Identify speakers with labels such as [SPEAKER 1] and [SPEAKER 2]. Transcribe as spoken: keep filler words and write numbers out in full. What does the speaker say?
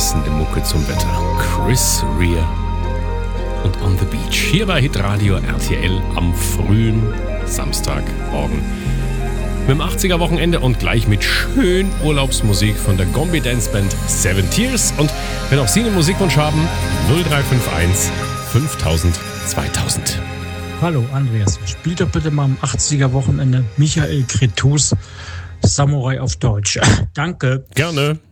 [SPEAKER 1] passende Mucke zum Wetter. Chris Rea und On the Beach. Hier bei Hitradio R T L am frühen Samstagmorgen. Mit dem achtziger-Wochenende und gleich mit schön Urlaubsmusik von der Gombi Dance Band Seven Tears. Und wenn auch Sie einen Musikwunsch haben, null drei fünf eins fünftausend zweitausend.
[SPEAKER 2] Hallo Andreas, spiel doch bitte mal am achtziger-Wochenende Michael Cretus Samurai auf Deutsch. Danke.
[SPEAKER 1] Gerne.